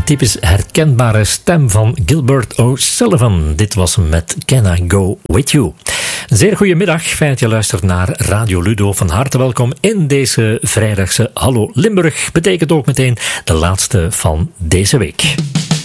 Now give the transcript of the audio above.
een typisch herkenbare stem van Gilbert O'Sullivan. Dit was hem met Can I Go With You. Een zeer goede middag, fijn dat je luistert naar Radio Ludo. Van harte welkom in deze vrijdagse Hallo Limburg. Betekent ook meteen de laatste van deze week.